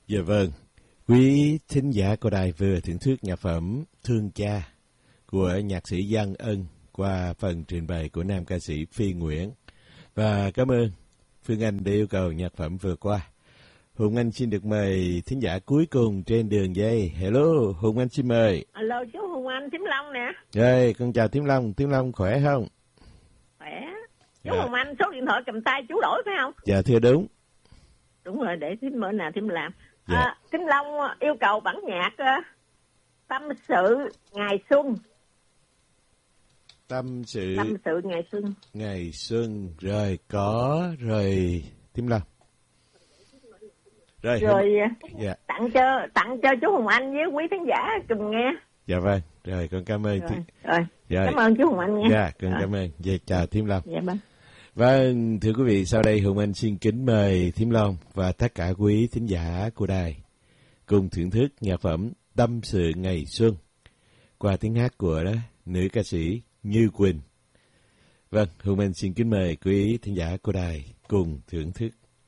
Dạ vâng, quý thính giả của đài vừa thưởng thức nhạc phẩm Thương Cha của nhạc sĩ Văn Ân qua phần trình bày của nam ca sĩ Phi Nguyễn. Và cảm ơn Phương Anh đã yêu cầu nhạc phẩm vừa qua. Hùng Anh xin được mời thính giả cuối cùng trên đường dây. Hello, Hùng Anh xin mời. Alo, chú Hùng Anh, Thím Long nè. Rồi, con chào Thím Long khỏe không? Khỏe. Chú Hùng Anh, số điện thoại cầm tay chú đổi phải không? Dạ thưa đúng. Đúng rồi, để Thím bữa nào Thím làm. Dạ. Thím Long yêu cầu bản nhạc Tâm sự ngày xuân. Tâm sự ngày xuân. Rồi có rồi Thím Long. Rồi dạ. tặng cho chú Hùng Anh với quý khán giả cùng nghe. Dạ vâng, rồi con cảm ơn. Rồi. Cảm ơn chú Hùng Anh nha. Dạ, con cảm ơn. Dạ, chào Thím Long. Dạ vâng. Vâng, thưa quý vị, sau đây Hùng Anh xin kính mời Thím Long và tất cả quý thính giả của đài cùng thưởng thức nhạc phẩm Tâm sự ngày xuân qua tiếng hát của nữ ca sĩ Như Quỳnh. Vâng, Hùng Anh xin kính mời quý thính giả của đài cùng thưởng thức.